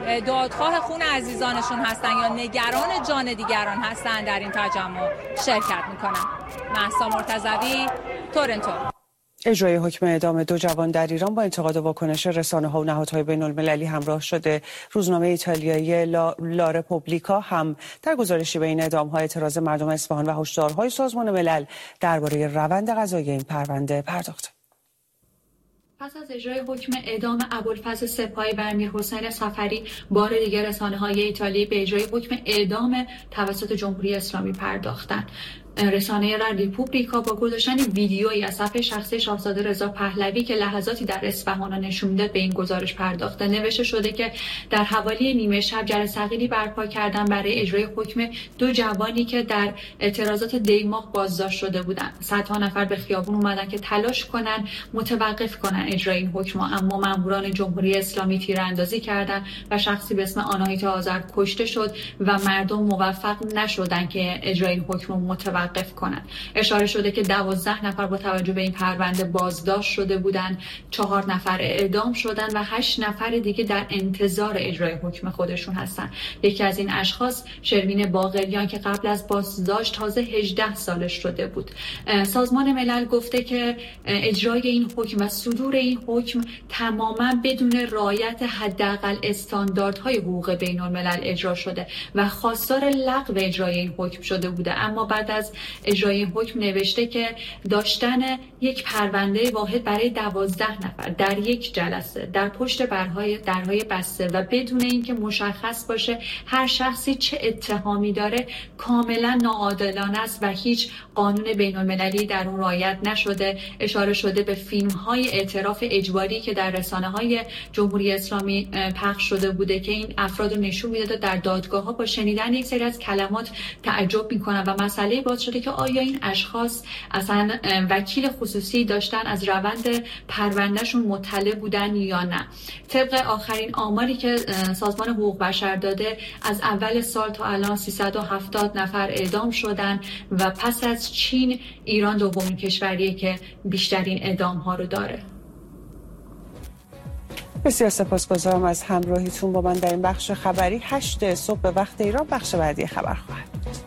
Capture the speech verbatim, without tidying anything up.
دادخواه خون عزیزانشون هستن یا نگران جان دیگران هستن در این تجمع شرکت میکنن. مهسا مرتضوی، تورنتو. اجرای حکم اعدام دو جوان در ایران با انتقاد واکنش رسانه‌ها و نهادهای بین‌المللی همراه شده. روزنامه ایتالیایی لا, لا رپوبلیکا هم در گزارشی به این اعدام‌ها اعتراض مردم اصفهان و هشدارهای سازمان ملل درباره روند قضایی این پرونده پرداخت. پس از اجرای حکم اعدام ابوالفضل سپاهی و امیرحسین سفری، بار دیگر رسانه‌های ایتالی به اجرای حکم اعدام توسط جمهوری اسلامی پرداختند. رسانه لا رپوبلیکا با گذاشتن ویدیویی از صفحه شخصی شاهزاده رضا پهلوی که لحظاتی در اصفهان نشون می‌داد به این گزارش پرداخته. نوشته شده که در حوالی نیمه شب جلسه ثقیلی برپا کردن برای اجرای حکم دو جوانی که در اعتراضات دیماه بازداشت شده بودند. صدها نفر به خیابون اومدن که تلاش کنن متوقف کنن اجرای این حکم، اما ماموران جمهوری اسلامی تیراندازی کردند و شخصی به اسم آناهیتا آذر کشته شد و مردم موفق نشدن که اجرای این حکم متوقف متوقف کنند. اشاره شده که دوازده نفر با توجه به این پرونده بازداشت شده بودند، چهار نفر اعدام شدند و هشت نفر دیگه در انتظار اجرای حکم خودشون هستند. یکی از این اشخاص شروین باقریان که قبل از بازداشت تازه هجده سالش شده بود. سازمان ملل گفته که اجرای این حکم و صدور این حکم تماما بدون رعایت حداقل استانداردهای حقوق بین‌الملل اجرا شده و خواستار لغو اجرای این حکم شده بوده. اما بعد از اجرای این حکم نوشته که داشتن یک پرونده واحد برای دوازده نفر در یک جلسه در پشت برهای درهای بسته و بدون اینکه مشخص باشه هر شخصی چه اتهامی داره کاملا ناعادلانه است و هیچ قانون بین‌المللی در اون رعایت نشده. اشاره شده به فیلم‌های اعتراف اجباری که در رسانه‌های جمهوری اسلامی پخش شده بوده که این افراد رو نشون میداد در دادگاه‌ها با شنیدن یک سری از کلمات تعجب می‌کنن و مسئله باز شده که آیا این اشخاص اصلا وکیل خصوصی داشتن، از روند پروندهشون مطلع بودن یا نه. طبق آخرین آماری که سازمان حقوق بشر داده از اول سال تا الان سیصد و هفتاد نفر اعدام شدن و پس از چین ایران دومین کشوریه که بیشترین اعدام ها رو داره. بسیار سپاسگزارم از همراهیتون با من در این بخش خبری. هشت صبح به وقت ایران بخش بعدی خبر خواهد بود.